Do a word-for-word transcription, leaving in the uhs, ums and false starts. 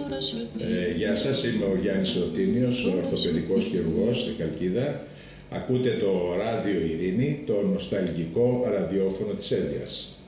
Ε, γεια σας, είμαι ο Γιάννης Ρωτίνιος, ο ορθοπαιδικός χειρουργός στη Χαλκίδα. Ακούτε το Ράδιο Ειρήνη, το νοσταλγικό ραδιόφωνο της Έλβιας.